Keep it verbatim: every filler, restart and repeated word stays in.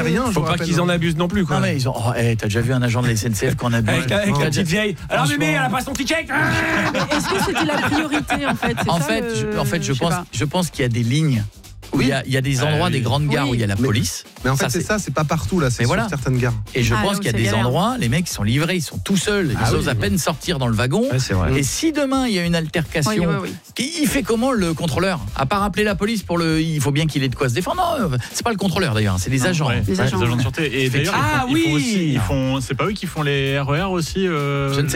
rien. Faut pas qu'ils en abusent non plus, quoi. Non mais ils ont. Oh, hey, t'as déjà vu un agent de la S N C F qu'on abuse Avec, avec oh, la petite vieille. Alors bébé, elle a pas son ticket. Est-ce que c'était la priorité en fait c'est En ça, fait, le... je, en fait, je, je sais pense, pas. je pense qu'il y a des lignes. Où il, y a, il y a des endroits, Ah, des oui. grandes gares Oui. où il y a la Mais- police. Mais en fait, Ça, c'est c'est- ça, c'est pas partout là, c'est Mais sur voilà. certaines gares. Et je Ah, pense là où qu'il y a c'est des galère. endroits, les mecs sont livrés, ils sont tout seuls, Ah ils osent oui. à peine sortir dans le wagon. Ouais, c'est vrai. Et si demain il y a une altercation, Oui, oui, oui. qui- il fait comment le contrôleur? À part appeler la police pour le, il faut bien qu'il ait de quoi se défendre. Non, c'est pas le contrôleur d'ailleurs, c'est des agents. Ouais, Les ouais, agents. de sûreté. Et d'ailleurs, Ah ils font, ils font oui. aussi, ils font, c'est pas eux qui font les R E R aussi. euh, Je ne sais